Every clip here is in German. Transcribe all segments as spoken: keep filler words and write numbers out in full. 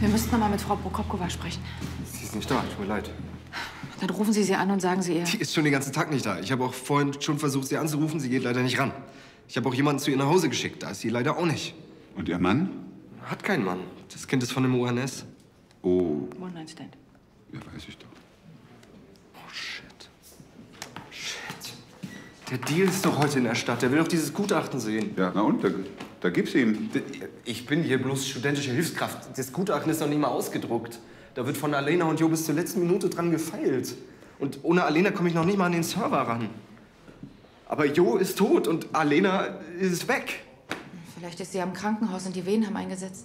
Wir müssten noch mal mit Frau Prokopkowa sprechen. Sie ist nicht da, tut mir leid. Dann rufen Sie sie an und sagen Sie ihr... Die ist schon den ganzen Tag nicht da. Ich habe auch vorhin schon versucht, sie anzurufen. Sie geht leider nicht ran. Ich habe auch jemanden zu ihr nach Hause geschickt. Da ist sie leider auch nicht. Und Ihr Mann? Hat keinen Mann. Das Kind ist von dem U N S. Oh. One-Night-Stand. Ja, weiß ich doch. Oh, shit. Shit. Der Deal ist doch heute in der Stadt. Der will doch dieses Gutachten sehen. Ja, na und? Da, da gib's ihm. Ich bin hier bloß studentische Hilfskraft. Das Gutachten ist noch nicht mal ausgedruckt. Da wird von Alena und Jo bis zur letzten Minute dran gefeilt. Und ohne Alena komme ich noch nicht mal an den Server ran. Aber Jo ist tot und Alena ist weg. Vielleicht ist sie am Krankenhaus und die Wehen haben eingesetzt.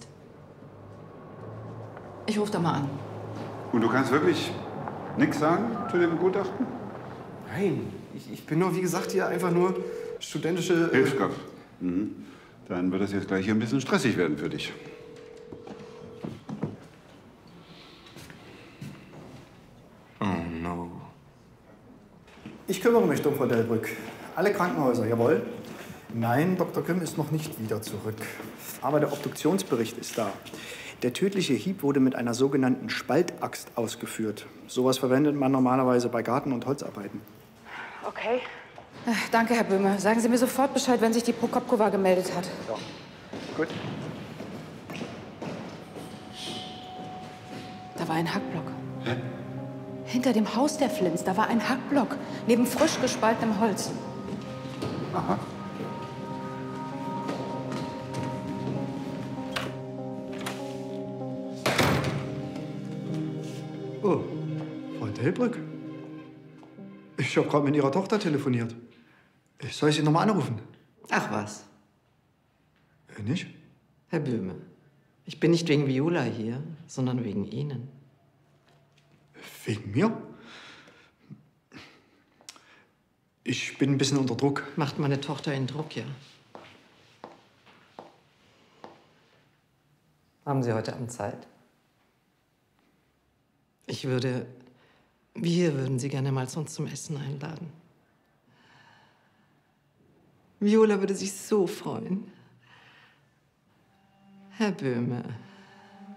Ich rufe da mal an. Und du kannst wirklich nichts sagen zu dem Gutachten? Nein, ich, ich bin nur, wie gesagt, hier einfach nur studentische... Hilfskraft. Mhm. Dann wird das jetzt gleich hier ein bisschen stressig werden für dich. Oh no. Ich kümmere mich drum, Frau Delbrück. Alle Krankenhäuser, jawohl. Nein, Doktor Grimm ist noch nicht wieder zurück. Aber der Obduktionsbericht ist da. Der tödliche Hieb wurde mit einer sogenannten Spaltaxt ausgeführt. Sowas verwendet man normalerweise bei Garten- und Holzarbeiten. Okay. Äh, danke, Herr Böhme. Sagen Sie mir sofort Bescheid, wenn sich die Prokopkowa gemeldet hat. Ja, gut. Da war ein Hackblock. Hä? Hinter dem Haus der Flins, da war ein Hackblock. Neben frisch gespaltenem Holz. Aha. Oh, Frau Delbrück? Ich habe gerade mit Ihrer Tochter telefoniert. Ich soll sie noch mal anrufen? Ach was, Äh, nicht? Herr Böhme. Ich bin nicht wegen Viola hier, sondern wegen Ihnen. Wegen mir? Ich bin ein bisschen unter Druck. Macht meine Tochter in Druck, ja? Haben Sie heute Abend Zeit? Ich würde... Wir würden Sie gerne mal zu uns zum Essen einladen. Viola würde sich so freuen. Herr Böhme,